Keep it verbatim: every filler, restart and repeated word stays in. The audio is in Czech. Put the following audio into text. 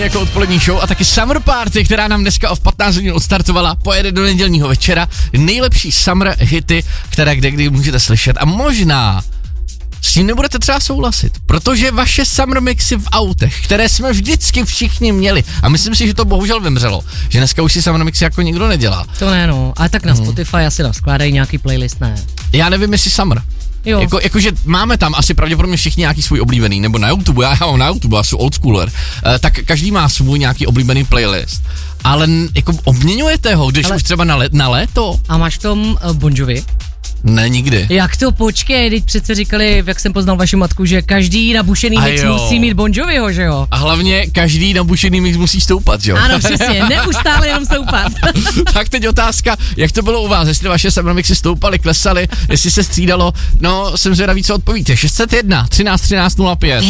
jako odpolední show a taky Summer Party, která nám dneska o patnáct hodin odstartovala, pojede do nedělního večera. Nejlepší summer hity, které kde kdy můžete slyšet a možná s tím nebudete třeba souhlasit, protože vaše summer mixy v autech, které jsme vždycky všichni měli, a myslím si, že to bohužel vymřelo, že dneska už si summer mixy jako nikdo nedělá. To ne, no, ale tak na hmm. Spotify asi naskládají nějaký playlist, ne? Já nevím, jestli summer. Jo. Jako, jakože máme tam asi pravděpodobně všichni nějaký svůj oblíbený, nebo na YouTube, já, já mám na YouTube, já jsem old schooler, uh, tak každý má svůj nějaký oblíbený playlist, ale jako obměňujete ho, když ale... už třeba na, let, na léto. A máš v tom uh, Bon Jovi? Ne, nikdy. Jak to, počkej, teď přece říkali, jak jsem poznal vaši matku, že každý nabušený a mix jo. musí mít Bon Joviho, že jo? A hlavně každý nabušený mix musí stoupat, jo? Ano, přesně, neustále jenom stoupat. Tak teď otázka, jak to bylo u vás, jestli vaše summer mixy stoupaly, klesaly, jestli se střídalo, no jsem zvědavý, co odpovíte. šest set jedna třináct třináct nula pět